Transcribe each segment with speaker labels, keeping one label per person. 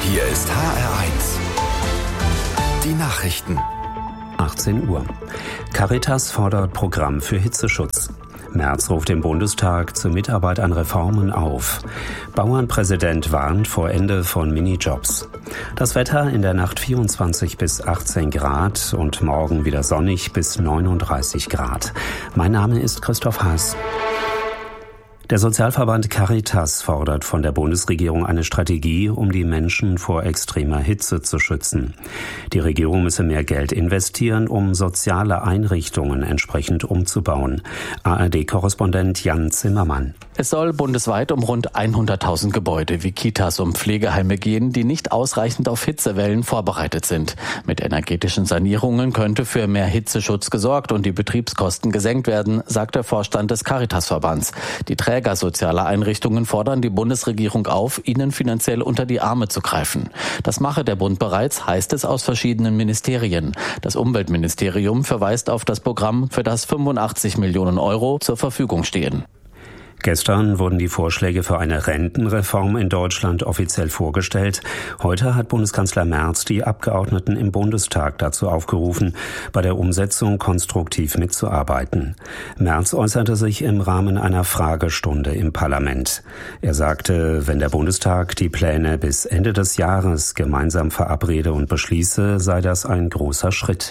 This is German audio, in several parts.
Speaker 1: Hier ist HR1. Die Nachrichten.
Speaker 2: 18 Uhr. Caritas fordert Programm für Hitzeschutz. Merz ruft im Bundestag zur Mitarbeit an Reformen auf. Bauernpräsident warnt vor Ende von Minijobs. Das Wetter in der Nacht 24 bis 18 Grad und morgen wieder sonnig bis 39 Grad. Mein Name ist Christoph Haas. Der Sozialverband Caritas fordert von der Bundesregierung eine Strategie, um die Menschen vor extremer Hitze zu schützen. Die Regierung müsse mehr Geld investieren, um soziale Einrichtungen entsprechend umzubauen. ARD-Korrespondent Jan Zimmermann.
Speaker 3: Es soll bundesweit um rund 100.000 Gebäude wie Kitas und Pflegeheime gehen, die nicht ausreichend auf Hitzewellen vorbereitet sind. Mit energetischen Sanierungen könnte für mehr Hitzeschutz gesorgt und die Betriebskosten gesenkt werden, sagt der Vorstand des Caritas-Verbands. Die Träger sozialer Einrichtungen fordern die Bundesregierung auf, ihnen finanziell unter die Arme zu greifen. Das mache der Bund bereits, heißt es aus verschiedenen Ministerien. Das Umweltministerium verweist auf das Programm, für das 85 Millionen Euro zur Verfügung stehen.
Speaker 2: Gestern wurden die Vorschläge für eine Rentenreform in Deutschland offiziell vorgestellt. Heute hat Bundeskanzler Merz die Abgeordneten im Bundestag dazu aufgerufen, bei der Umsetzung konstruktiv mitzuarbeiten. Merz äußerte sich im Rahmen einer Fragestunde im Parlament. Er sagte, wenn der Bundestag die Pläne bis Ende des Jahres gemeinsam verabrede und beschließe, sei das ein großer Schritt.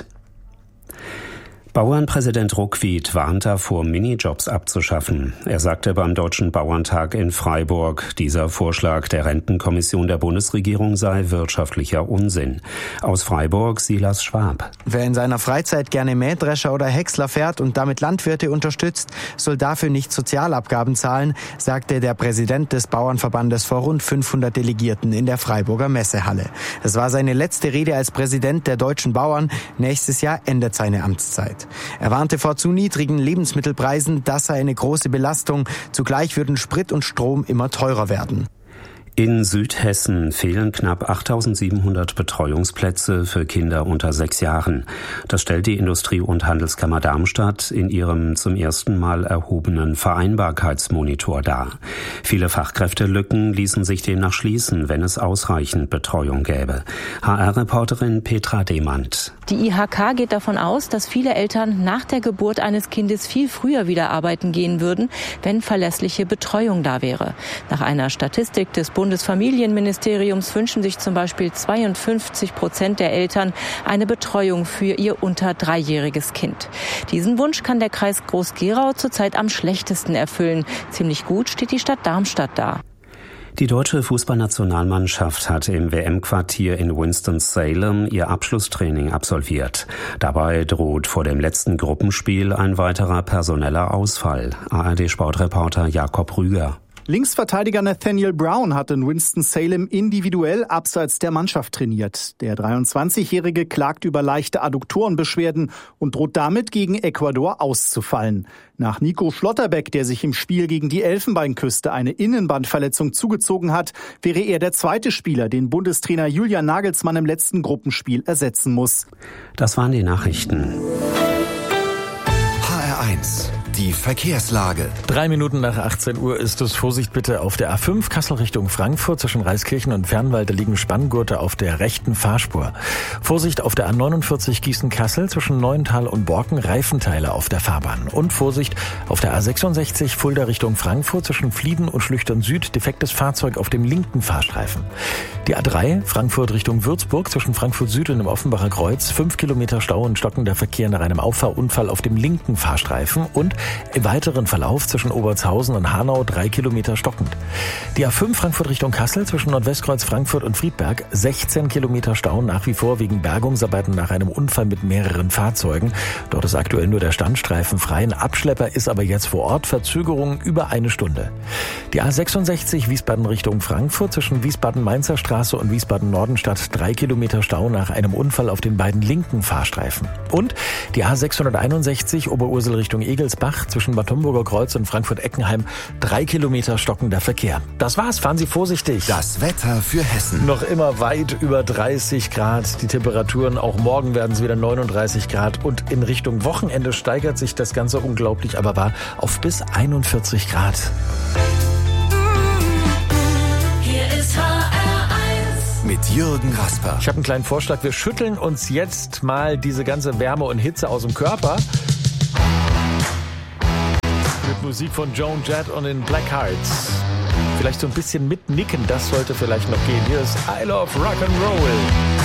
Speaker 2: Bauernpräsident Ruckwied warnt davor, Minijobs abzuschaffen. Er sagte beim Deutschen Bauerntag in Freiburg, dieser Vorschlag der Rentenkommission der Bundesregierung sei wirtschaftlicher Unsinn. Aus Freiburg Silas Schwab.
Speaker 4: Wer in seiner Freizeit gerne Mähdrescher oder Häcksler fährt und damit Landwirte unterstützt, soll dafür nicht Sozialabgaben zahlen, sagte der Präsident des Bauernverbandes vor rund 500 Delegierten in der Freiburger Messehalle. Es war seine letzte Rede als Präsident der deutschen Bauern. Nächstes Jahr endet seine Amtszeit. Er warnte vor zu niedrigen Lebensmittelpreisen, das sei eine große Belastung. Zugleich würden Sprit und Strom immer teurer werden.
Speaker 2: In Südhessen fehlen knapp 8.700 Betreuungsplätze für Kinder unter 6 Jahren. Das stellt die Industrie- und Handelskammer Darmstadt in ihrem zum ersten Mal erhobenen Vereinbarkeitsmonitor dar. Viele Fachkräftelücken ließen sich demnach schließen, wenn es ausreichend Betreuung gäbe. HR-Reporterin Petra Demand.
Speaker 5: Die IHK geht davon aus, dass viele Eltern nach der Geburt eines Kindes viel früher wieder arbeiten gehen würden, wenn verlässliche Betreuung da wäre. Nach einer Statistik des Bundesfamilienministeriums wünschen sich zum Beispiel 52% der Eltern eine Betreuung für ihr unter 3-jähriges Kind. Diesen Wunsch kann der Kreis Groß-Gerau zurzeit am schlechtesten erfüllen. Ziemlich gut steht die Stadt Darmstadt da.
Speaker 2: Die deutsche Fußballnationalmannschaft hat im WM-Quartier in Winston-Salem ihr Abschlusstraining absolviert. Dabei droht vor dem letzten Gruppenspiel ein weiterer personeller Ausfall. ARD-Sportreporter Jakob Rüger.
Speaker 6: Linksverteidiger Nathaniel Brown hat in Winston-Salem individuell abseits der Mannschaft trainiert. Der 23-Jährige klagt über leichte Adduktorenbeschwerden und droht damit gegen Ecuador auszufallen. Nach Nico Schlotterbeck, der sich im Spiel gegen die Elfenbeinküste eine Innenbandverletzung zugezogen hat, wäre er der zweite Spieler, den Bundestrainer Julian Nagelsmann im letzten Gruppenspiel ersetzen muss.
Speaker 2: Das waren die Nachrichten.
Speaker 1: HR1. Die Verkehrslage.
Speaker 3: 3 Minuten nach 18 Uhr ist es. Vorsicht bitte auf der A5 Kassel Richtung Frankfurt zwischen Reiskirchen und Fernwald. Da liegen Spanngurte auf der rechten Fahrspur. Vorsicht auf der A49 Gießen-Kassel zwischen Neuental und Borken. Reifenteile auf der Fahrbahn. Und Vorsicht auf der A66 Fulda Richtung Frankfurt zwischen Flieden und Schlüchtern Süd. Defektes Fahrzeug auf dem linken Fahrstreifen. Die A3 Frankfurt Richtung Würzburg zwischen Frankfurt Süd und dem Offenbacher Kreuz. 5 Kilometer Stau und stockender Verkehr nach einem Auffahrunfall auf dem linken Fahrstreifen. Und im weiteren Verlauf zwischen Obertshausen und Hanau 3 Kilometer stockend. Die A5 Frankfurt Richtung Kassel zwischen Nordwestkreuz Frankfurt und Friedberg 16 Kilometer Stau nach wie vor wegen Bergungsarbeiten nach einem Unfall mit mehreren Fahrzeugen. Dort ist aktuell nur der Standstreifen frei. Ein Abschlepper ist aber jetzt vor Ort. Verzögerung über 1 Stunde. Die A66 Wiesbaden Richtung Frankfurt zwischen Wiesbaden-Mainzer Straße und Wiesbaden-Nordenstadt 3 Kilometer Stau nach einem Unfall auf den beiden linken Fahrstreifen. Und die A661 Oberursel Richtung Egelsbach zwischen Bad Homburger Kreuz und Frankfurt-Eckenheim 3 Kilometer stockender Verkehr. Das war's, fahren Sie vorsichtig.
Speaker 1: Das Wetter für Hessen.
Speaker 3: Noch immer weit über 30 Grad. Die Temperaturen, auch morgen werden es wieder 39 Grad. Und in Richtung Wochenende steigert sich das Ganze unglaublich, aber wahr auf bis 41 Grad.
Speaker 7: Hier ist HR1.
Speaker 1: mit Jürgen Rasper.
Speaker 3: Ich habe einen kleinen Vorschlag. Wir schütteln uns jetzt mal diese ganze Wärme und Hitze aus dem Körper. Mit Musik von Joan Jett und den Black Hearts. Vielleicht so ein bisschen mitnicken, das sollte vielleicht noch gehen. Hier ist I Love Rock'n'Roll.